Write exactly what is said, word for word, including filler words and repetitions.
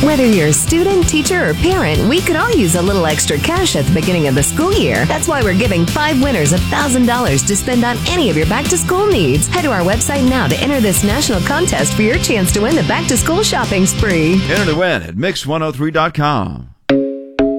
Whether you're a student, teacher, or parent, we could all use a little extra cash at the beginning of the school year. That's why we're giving five winners one thousand dollars to spend on any of your back-to-school needs. Head to our website now to enter this national contest for your chance to win the back-to-school shopping spree. Enter to win at mix one oh three dot com.